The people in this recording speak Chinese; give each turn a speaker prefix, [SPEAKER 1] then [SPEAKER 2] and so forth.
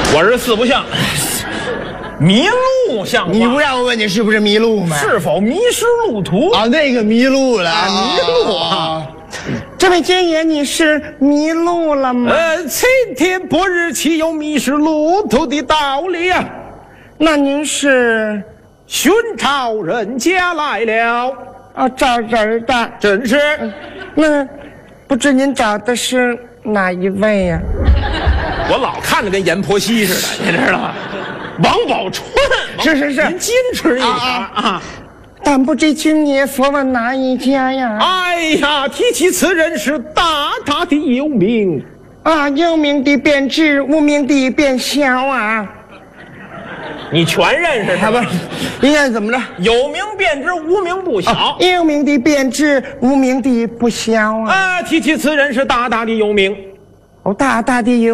[SPEAKER 1] 我是四不像，迷路像话。
[SPEAKER 2] 你不让我问你是不是迷路吗？
[SPEAKER 1] 是否迷失路途
[SPEAKER 2] 啊，那个迷路了，
[SPEAKER 1] 迷路啊！
[SPEAKER 2] 这位监爷，你是迷路了吗？
[SPEAKER 1] 晴天白日岂有迷失路途的道理啊？
[SPEAKER 2] 那您是
[SPEAKER 1] 寻常人家来了
[SPEAKER 2] 啊，找人的，
[SPEAKER 1] 真是。
[SPEAKER 2] 那不知您找的是哪一位呀？
[SPEAKER 1] 我老看着跟阎婆惜似的，你知道吗？王宝钏，
[SPEAKER 2] 是，
[SPEAKER 1] 您矜持一点啊。
[SPEAKER 2] 但不知今年所问哪一家呀？
[SPEAKER 1] 哎呀，提起此人是大大的有名
[SPEAKER 2] 啊，有名的便知，无名的便晓啊。
[SPEAKER 1] 你全认识他吧？
[SPEAKER 2] 应该怎么着？
[SPEAKER 1] 有名便知，无名不晓。
[SPEAKER 2] 有名的便知，无名的不晓啊。
[SPEAKER 1] 提起此人是大大的有名。
[SPEAKER 2] 大大的有